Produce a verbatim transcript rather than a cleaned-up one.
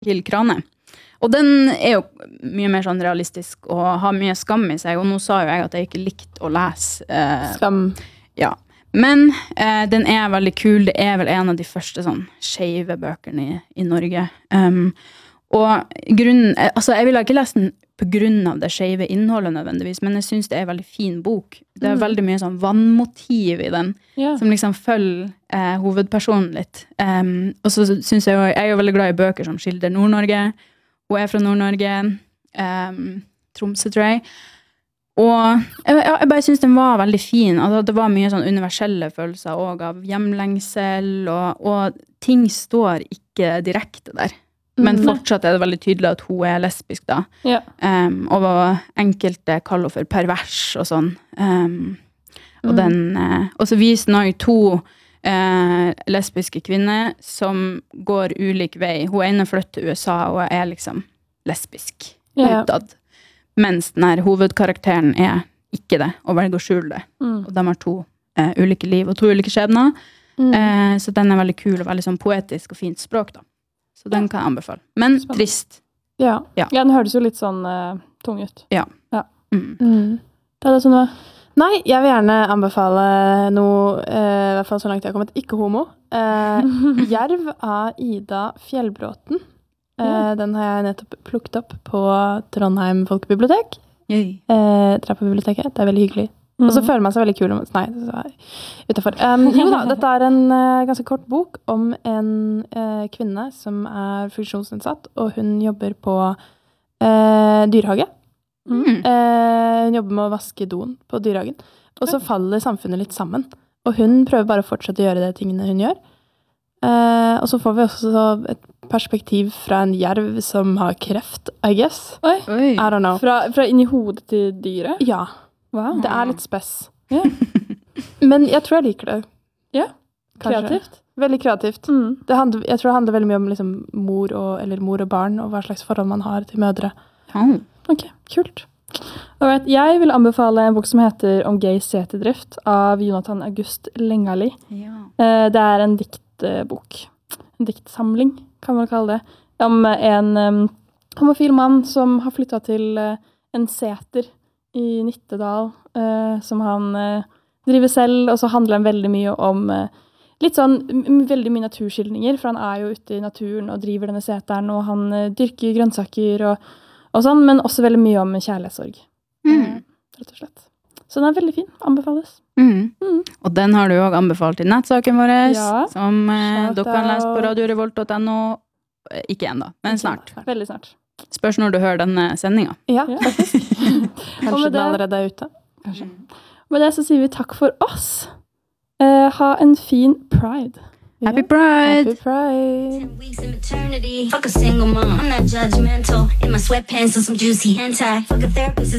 Rakel Krane. Og den er jo mye mer sånn realistisk og har mye skam i seg, og nå sa jo jeg at jeg ikke likte å lese. Eh, Skam. Ja. Men eh, den er veldig kul. Det er vel en av de første sånn skeive bøkene i, i Norge. Um, og grunnen, altså jeg ville ikke lese den på grunn av det skeive innholdet nødvendigvis, men jeg synes det er en veldig fin bok. Det er Mm. veldig mye sånn vannmotiv i den, Ja. som liksom følger eh, hovedpersonen litt. Um, og så synes jeg jo, jeg er jo veldig glad i bøker som skildrer Nord-Norge. Hun er fra Nord-Norge, um, Tromsø, tror jeg. Og jeg, jeg bare synes den var veldig fin. Altså, det var mye sånn universelle følelser også av hjemlengsel, og, og ting står ikke direkte der. Men Mm. fortsatt er det veldig tydelig at hun er lesbisk da. Ja. Um, og enkelte kaller hun for pervers og sånn. Um, og, Mm. den, uh, og så viser den også to uh, lesbiske kvinner som går ulik vei. Hun ene flytter til U S A og er liksom lesbisk Ja. utad. Mens den her hovedkarakteren er ikke det, og velger å skjule det. Mm. Og de har to uh, ulike liv og to ulike skjebner. Mm. Uh, så den er veldig kul og veldig sånn poetisk og fint språk da. Så den kan jeg anbefale. Men Spennende. trist. Ja. Ja. ja, den hørtes jo litt sånn uh, tung ut. Mm. Mm. Det er det som var. Nei, jeg vil gjerne anbefale noe, eh, i hvert fall så langt jeg har kommet, ikke homo. Eh, Jerv av Ida Fjellbråten. Eh, Ja. Den har jeg nettopp plukket opp på Trondheim Folkebibliotek. Yay. Eh, dra på biblioteket, det er veldig hyggelig. Og så føler man seg veldig kul om, nei, så er jeg utenfor. Um, jo da, dette er en uh, ganske kort bok om en uh, kvinne som er funksjonsnedsatt, og hun jobber på uh, dyrehage. Mm. Uh, hun jobber med å vaske doen på dyrehagen. Og så faller samfunnet litt sammen. Og hun prøver bare å fortsette å gjøre de tingene hun gjør. Uh, og så får vi også et perspektiv fra en jerv som har kreft, I guess. Oi. Oi. I don't know. Fra, fra inn i hodet til dyret? Ja, Wow. det er litt spess. Ja. Men jeg tror jeg liker det. Ja, Kanskje. kreativt. Veldig kreativt. Mm. Det handler, jeg tror det handler veldig mye om liksom, mor, og, eller mor og barn, og hva slags forhold man har til mødre. Oh. Ok, kult. Alright, jeg vil anbefale en bok som heter Om gay seterdrift av Jonathan August Lengali. Ja. Eh, Det er en diktbok. En diktsamling, kan man kalle det. Om en um, homofil mann som har flyttet til uh, en seter i Nittedal, uh, som han uh, driver selv, og så handler den veldig mye om uh, litt sånn, m- veldig mye naturskildringer, for han er jo ute i naturen og driver denne seteren, og han uh, dyrker grønnsaker og, og sånn, men også veldig mye om kjærlighetssorg, Mm. rett og slett. Så den er veldig fin, anbefales. Mm. Mm. Og den har du jo også anbefalt i nettsaken vår, Ja. som eh, Shout dere kan lese på out. radio revolt punktum no. Eh, Ikke enda, men snart. Veldig snart. Spørs når du hører denne sendingen. Ja, Ja. faktisk. Og Kanskje med den det- allerede er ute. Med det så sier vi takk for oss. Eh, ha en fin pride. Happy Pride! Happy Pride! Ten weeks in maternity. Fuck a single mom. I'm not judgmental. In my sweatpants and some juicy hentai. Fuck a therapist.